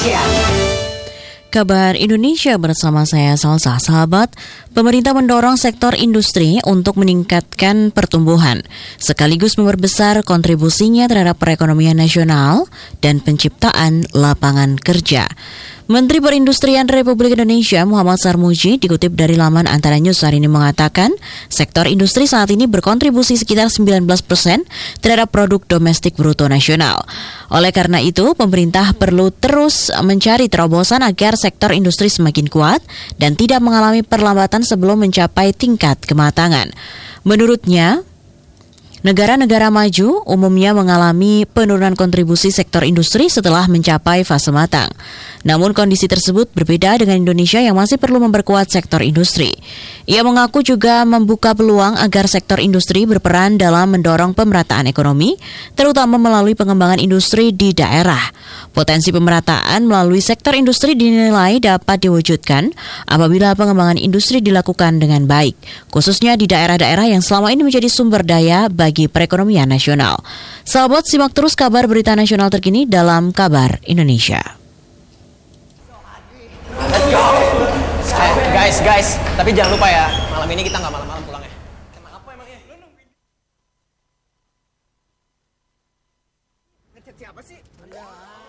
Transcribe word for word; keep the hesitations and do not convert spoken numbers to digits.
Kabar Indonesia bersama saya Salsa. Sahabat, pemerintah mendorong sektor industri untuk meningkatkan pertumbuhan, sekaligus memperbesar kontribusinya terhadap perekonomian nasional dan penciptaan lapangan kerja. Menteri Perindustrian Republik Indonesia Muhammad Sarmuji dikutip dari laman Antara News hari ini mengatakan, sektor industri saat ini berkontribusi sekitar sembilan belas persen terhadap produk domestik bruto nasional. Oleh karena itu, pemerintah perlu terus mencari terobosan agar sektor industri semakin kuat dan tidak mengalami perlambatan sebelum mencapai tingkat kematangan. Menurutnya, negara-negara maju umumnya mengalami penurunan kontribusi sektor industri setelah mencapai fase matang. Namun kondisi tersebut berbeda dengan Indonesia yang masih perlu memperkuat sektor industri. Ia mengaku juga membuka peluang agar sektor industri berperan dalam mendorong pemerataan ekonomi, terutama melalui pengembangan industri di daerah. Potensi pemerataan melalui sektor industri dinilai dapat diwujudkan apabila pengembangan industri dilakukan dengan baik, khususnya di daerah-daerah yang selama ini menjadi sumber daya bagi perekonomian nasional. Sahabat, simak terus kabar berita nasional terkini dalam Kabar Indonesia. Guys, guys, tapi jangan lupa ya, malam ini kita nggak malam-malam pulangnya. Emang apa emangnya? Lu nungguin. Ngechat siapa sih?